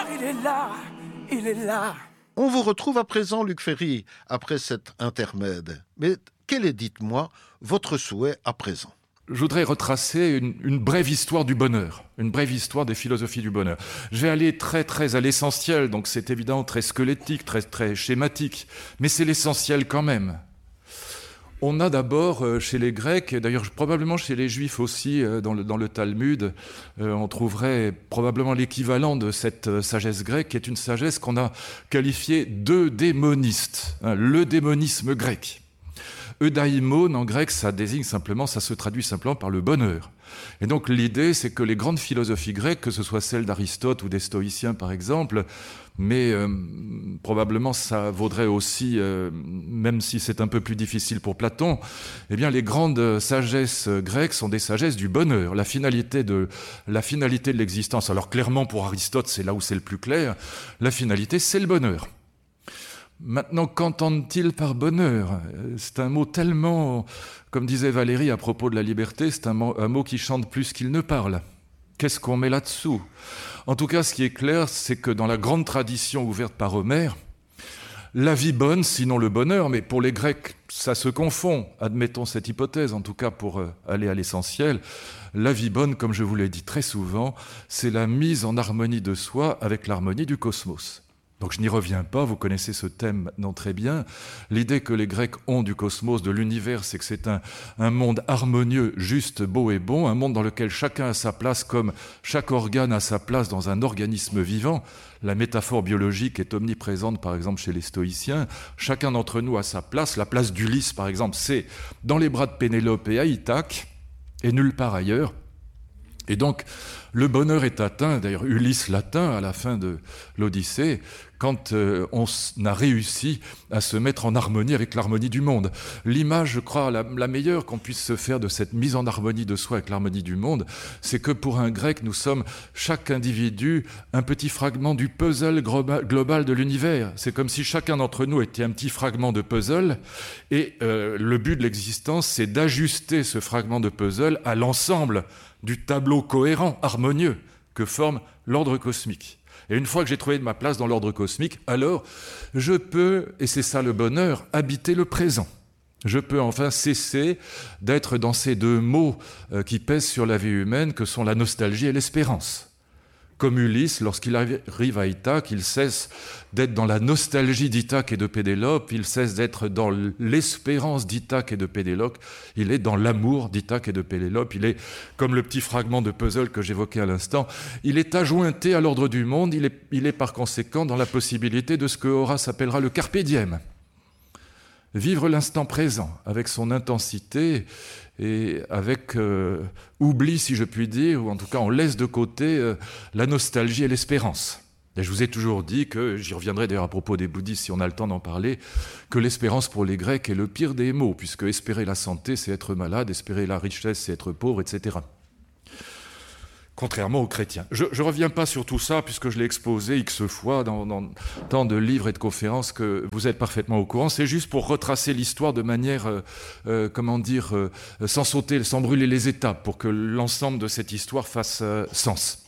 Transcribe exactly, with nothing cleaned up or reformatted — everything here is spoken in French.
bonheur, il est là, il est là. On vous retrouve à présent, Luc Ferry, après cet intermède. Mais quel est, dites-moi, votre souhait à présent ? Je voudrais retracer une, une brève histoire du bonheur, une brève histoire des philosophies du bonheur. Je vais aller très très à l'essentiel, donc c'est évidemment très squelettique, très très schématique, mais c'est l'essentiel quand même. On a d'abord chez les Grecs, et d'ailleurs probablement chez les Juifs aussi, dans le, dans le Talmud, euh, on trouverait probablement l'équivalent de cette sagesse grecque, qui est une sagesse qu'on a qualifiée d'eudémoniste, hein, le démonisme grec. Eudaimon en grec, ça désigne simplement, ça se traduit simplement par le bonheur. Et donc l'idée, c'est que les grandes philosophies grecques, que ce soit celles d'Aristote ou des stoïciens par exemple, mais euh, probablement ça vaudrait aussi, euh, même si c'est un peu plus difficile pour Platon, eh bien les grandes sagesses grecques sont des sagesses du bonheur, la finalité de, la finalité de l'existence. Alors clairement pour Aristote, c'est là où c'est le plus clair, la finalité c'est le bonheur. Maintenant, qu'entendent-ils par bonheur ? C'est un mot tellement, comme disait Valérie à propos de la liberté, c'est un mot, un mot qui chante plus qu'il ne parle. Qu'est-ce qu'on met là-dessous ? En tout cas, ce qui est clair, c'est que dans la grande tradition ouverte par Homère, la vie bonne, sinon le bonheur, mais pour les Grecs, ça se confond, admettons cette hypothèse, en tout cas pour aller à l'essentiel, la vie bonne, comme je vous l'ai dit très souvent, c'est la mise en harmonie de soi avec l'harmonie du cosmos. Donc je n'y reviens pas, vous connaissez ce thème maintenant très bien. L'idée que les Grecs ont du cosmos, de l'univers, c'est que c'est un, un monde harmonieux, juste, beau et bon, un monde dans lequel chacun a sa place comme chaque organe a sa place dans un organisme vivant. La métaphore biologique est omniprésente, par exemple, chez les stoïciens. Chacun d'entre nous a sa place. La place d'Ulysse, par exemple, c'est dans les bras de Pénélope et à Ithaque, et nulle part ailleurs. Et donc, le bonheur est atteint, d'ailleurs Ulysse l'atteint à la fin de l'Odyssée, quand euh, on a réussi à se mettre en harmonie avec l'harmonie du monde. L'image, je crois, la, la meilleure qu'on puisse se faire de cette mise en harmonie de soi avec l'harmonie du monde, c'est que pour un grec, nous sommes, chaque individu, un petit fragment du puzzle global de l'univers. C'est comme si chacun d'entre nous était un petit fragment de puzzle, et euh, le but de l'existence, c'est d'ajuster ce fragment de puzzle à l'ensemble du tableau cohérent, harmonieux, que forme l'ordre cosmique. Et une fois que j'ai trouvé ma place dans l'ordre cosmique, alors je peux, et c'est ça le bonheur, habiter le présent. Je peux enfin cesser d'être dans ces deux mots euh, qui pèsent sur la vie humaine, que sont la nostalgie et l'espérance. Comme Ulysse, lorsqu'il arrive à Ithaque, il cesse d'être dans la nostalgie d'Ithaque et de Pénélope, il cesse d'être dans l'espérance d'Ithaque et de Pénélope, il est dans l'amour d'Ithaque et de Pénélope, il est, comme le petit fragment de puzzle que j'évoquais à l'instant, il est ajointé à l'ordre du monde, il est, il est par conséquent dans la possibilité de ce que Horace appellera le carpe diem. Vivre l'instant présent avec son intensité et avec euh, oubli, si je puis dire, ou en tout cas on laisse de côté euh, la nostalgie et l'espérance. Et je vous ai toujours dit que, j'y reviendrai d'ailleurs à propos des bouddhistes si on a le temps d'en parler, que l'espérance pour les Grecs est le pire des maux, puisque espérer la santé c'est être malade, espérer la richesse c'est être pauvre, et cetera. Contrairement aux chrétiens. Je ne reviens pas sur tout ça, puisque je l'ai exposé X fois dans, dans tant de livres et de conférences que vous êtes parfaitement au courant. C'est juste pour retracer l'histoire de manière, euh, euh, comment dire, euh, sans sauter, sans brûler les étapes, pour que l'ensemble de cette histoire fasse euh, sens.